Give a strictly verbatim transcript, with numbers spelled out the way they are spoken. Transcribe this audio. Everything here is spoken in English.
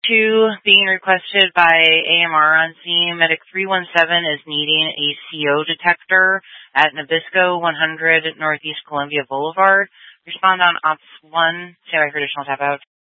two being requested by A M R on scene. Medic three one seven is needing a C O detector at Nabisco one hundred Northeast Columbia Boulevard. Respond on Ops one, standby for additional tap out.